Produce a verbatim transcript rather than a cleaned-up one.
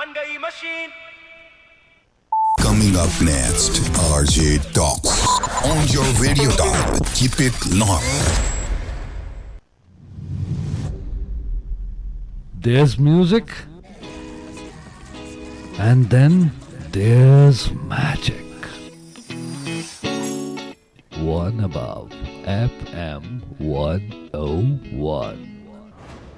बन गई machine. Coming up next, R J Talks on your radio dial. Keep it locked. There's music, and then there's magic. One above F M one oh one.